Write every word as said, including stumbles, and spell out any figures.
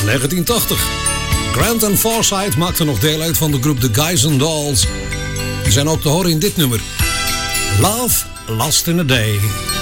negentien tachtig. Grant en Forsyth maakten nog deel uit van de groep The Guys and Dolls. Die zijn ook te horen in dit nummer. Love Lost in a Day.